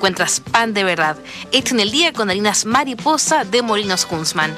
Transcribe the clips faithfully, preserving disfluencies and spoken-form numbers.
encuentras pan de verdad, hecho en el día con harinas mariposa de Molinos Huntsman.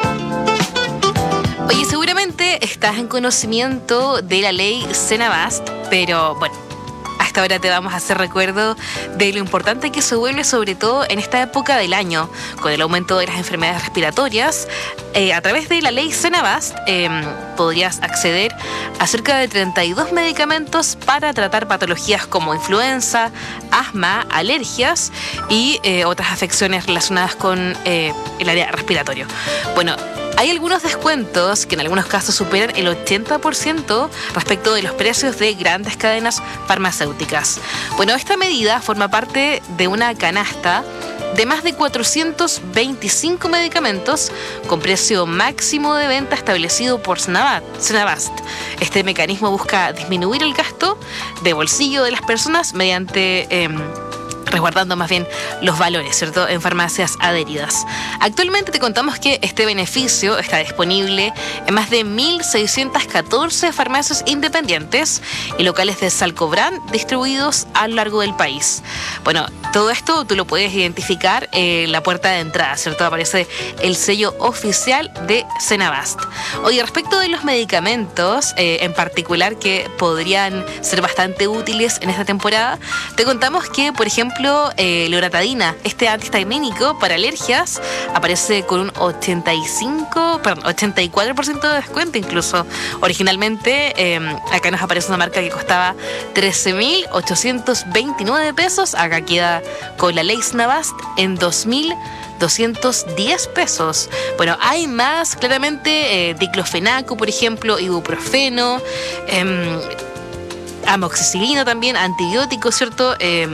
Oye, seguramente estás en conocimiento de la ley Senabast, pero bueno, hasta ahora te vamos a hacer recuerdo de lo importante que se vuelve, sobre todo en esta época del año, con el aumento de las enfermedades respiratorias. Eh, a través de la ley Senabast eh, podrías acceder a cerca de treinta y dos medicamentos para tratar patologías como influenza, asma, alergias y eh, otras afecciones relacionadas con eh, el área respiratorio. Bueno, hay algunos descuentos que en algunos casos superan el ochenta por ciento respecto de los precios de grandes cadenas farmacéuticas. Bueno, esta medida forma parte de una canasta de más de cuatrocientos veinticinco medicamentos con precio máximo de venta establecido por Senabast. Este mecanismo busca disminuir el gasto de bolsillo de las personas mediante Eh, resguardando más bien los valores, ¿cierto?, en farmacias adheridas. Actualmente te contamos que este beneficio está disponible en más de mil seiscientas catorce farmacias independientes y locales de Salcobrand distribuidos a lo largo del país. Bueno, todo esto tú lo puedes identificar en la puerta de entrada, ¿cierto? Aparece el sello oficial de Senabast. Oye, respecto de los medicamentos, eh, en particular que podrían ser bastante útiles en esta temporada, te contamos que, por ejemplo, Eh, loratadina, este antihistamínico para alergias, aparece con un ochenta y cinco, perdón, ochenta y cuatro por ciento de descuento incluso. Originalmente, eh, acá nos aparece una marca que costaba trece mil ochocientos veintinueve pesos. Acá queda con la ley Senabast en dos mil doscientos diez pesos. Bueno, hay más, claramente, eh, diclofenaco, por ejemplo, ibuprofeno, eh, amoxicilina también, antibióticos, ¿cierto? Eh,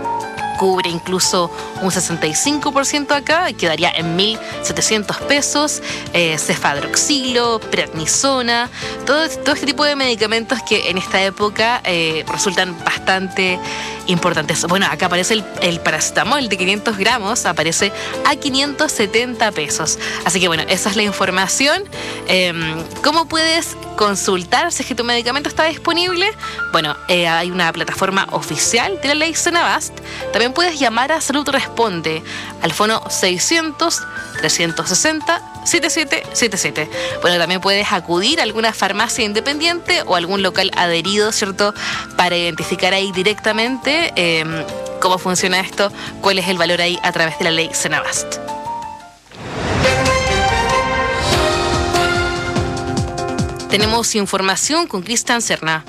cubre incluso un sesenta y cinco por ciento acá, quedaría en mil setecientos pesos, eh, cefadroxilo, prednisona, todo, todo este tipo de medicamentos que en esta época eh, resultan bastante importantes. Bueno, acá aparece el, el paracetamol de quinientos gramos, aparece a quinientos setenta pesos. Así que bueno, esa es la información. Eh, ¿Cómo puedes consultar si es que tu medicamento está disponible? Bueno, eh, hay una plataforma oficial de la ley Senabast. También puedes llamar a Salud Responde al fono seiscientos, trescientos sesenta, setenta y siete setenta y siete. Bueno, también puedes acudir a alguna farmacia independiente o algún local adherido, ¿cierto?, para identificar ahí directamente eh, cómo funciona esto, cuál es el valor ahí a través de la ley Senabast. Tenemos información con Cristian Serna.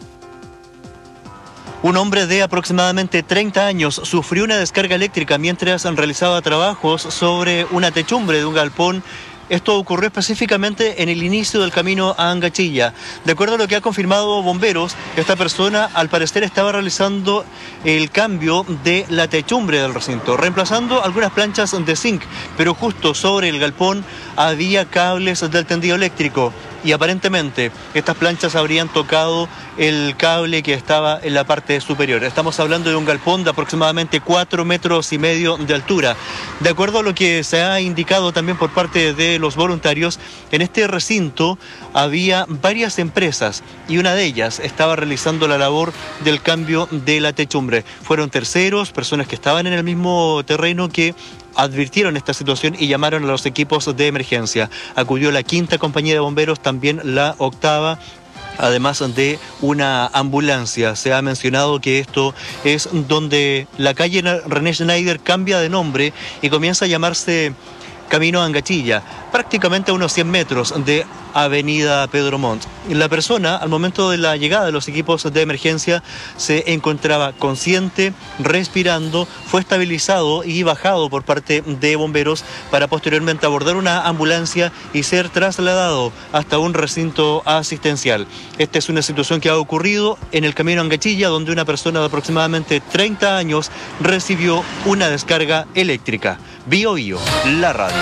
Un hombre de aproximadamente treinta años sufrió una descarga eléctrica mientras realizaba trabajos sobre una techumbre de un galpón. Esto ocurrió específicamente en el inicio del camino a Angachilla. De acuerdo a lo que ha confirmado bomberos, esta persona al parecer estaba realizando el cambio de la techumbre del recinto, reemplazando algunas planchas de zinc, pero justo sobre el galpón había cables del tendido eléctrico. Y aparentemente estas planchas habrían tocado el cable que estaba en la parte superior. Estamos hablando de un galpón de aproximadamente cuatro metros y medio de altura. De acuerdo a lo que se ha indicado también por parte de los voluntarios, en este recinto había varias empresas y una de ellas estaba realizando la labor del cambio de la techumbre. Fueron terceros, personas que estaban en el mismo terreno, que advirtieron esta situación y llamaron a los equipos de emergencia. Acudió la quinta compañía de bomberos, también la octava, además de una ambulancia. Se ha mencionado que esto es donde la calle René Schneider cambia de nombre y comienza a llamarse Camino a Angachilla, prácticamente a unos cien metros de Avenida Pedro Montt. La persona, al momento de la llegada de los equipos de emergencia, se encontraba consciente, respirando, fue estabilizado y bajado por parte de bomberos para posteriormente abordar una ambulancia y ser trasladado hasta un recinto asistencial. Esta es una situación que ha ocurrido en el Camino a Angachilla, donde una persona de aproximadamente treinta años recibió una descarga eléctrica. Bio Bio, la radio.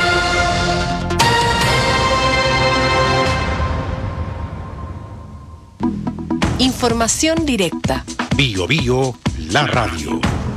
Información directa. Bio Bio, la radio.